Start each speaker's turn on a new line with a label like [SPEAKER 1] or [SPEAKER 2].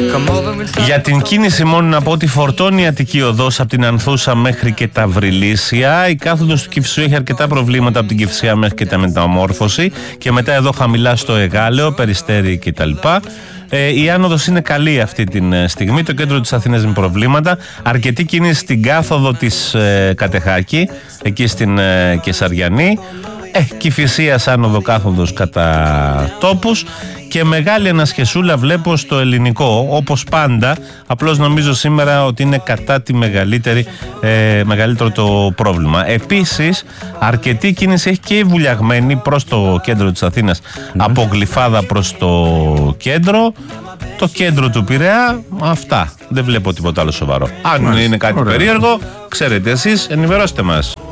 [SPEAKER 1] Για την κίνηση μόνο να πω ότι φορτώνει η Αττική Οδός από την Ανθούσα μέχρι και τα Βρυλίσια. Η κάθοδος του Κηφισού έχει αρκετά προβλήματα από την Κηφισιά μέχρι και τα Μεταμόρφωση. Και μετά εδώ χαμηλά στο Εγάλεο, Περιστέρι κτλ. Η άνοδος είναι καλή αυτή τη στιγμή. Το κέντρο της Αθήνας με προβλήματα. Αρκετή κίνηση στην κάθοδο της Κατεχάκη, εκεί στην Κεσαριανή. Κηφισίας άνοδο κάθοδος κατά τόπους. Και μεγάλη ανασχεσούλα βλέπω στο ελληνικό, όπως πάντα. Απλώς νομίζω σήμερα ότι είναι κατά τη μεγαλύτερο το πρόβλημα. Επίσης, αρκετή κίνηση έχει και η Βουλιαγμένη προς το κέντρο της Αθήνας, από Γλυφάδα προς το κέντρο. Το κέντρο του Πειραιά, αυτά. Δεν βλέπω τίποτα άλλο σοβαρό. Αν είναι κάτι περίεργο, ξέρετε εσείς, ενημερώστε μας.